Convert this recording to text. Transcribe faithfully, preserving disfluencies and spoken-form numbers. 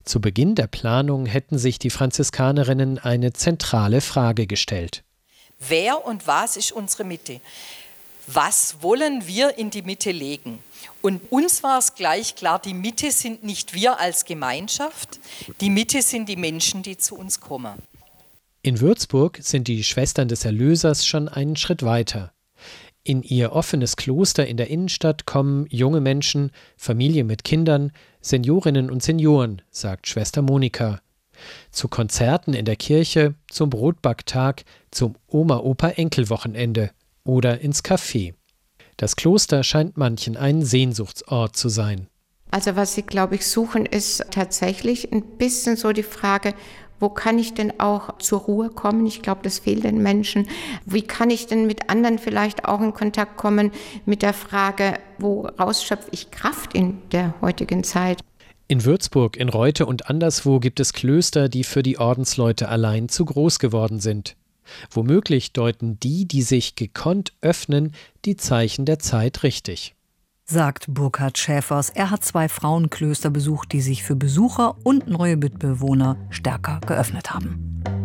Zu Beginn der Planung hätten sich die Franziskanerinnen eine zentrale Frage gestellt. Wer und was ist unsere Mitte? Was wollen wir in die Mitte legen? Und uns war es gleich klar, die Mitte sind nicht wir als Gemeinschaft, die Mitte sind die Menschen, die zu uns kommen. In Würzburg sind die Schwestern des Erlösers schon einen Schritt weiter. In ihr offenes Kloster in der Innenstadt kommen junge Menschen, Familien mit Kindern, Seniorinnen und Senioren, sagt Schwester Monika. Zu Konzerten in der Kirche, zum Brotbacktag, zum Oma-Opa-Enkel-Wochenende oder ins Café. Das Kloster scheint manchen ein Sehnsuchtsort zu sein. Also was sie, glaube ich, suchen, ist tatsächlich ein bisschen so die Frage, wo kann ich denn auch zur Ruhe kommen? Ich glaube, das fehlt den Menschen. Wie kann ich denn mit anderen vielleicht auch in Kontakt kommen mit der Frage, woraus schöpfe ich Kraft in der heutigen Zeit? In Würzburg, in Reute und anderswo gibt es Klöster, die für die Ordensleute allein zu groß geworden sind. Womöglich deuten die, die sich gekonnt öffnen, die Zeichen der Zeit richtig. Sagt Burkhard Schäfers. Er hat zwei Frauenklöster besucht, die sich für Besucher und neue Mitbewohner stärker geöffnet haben.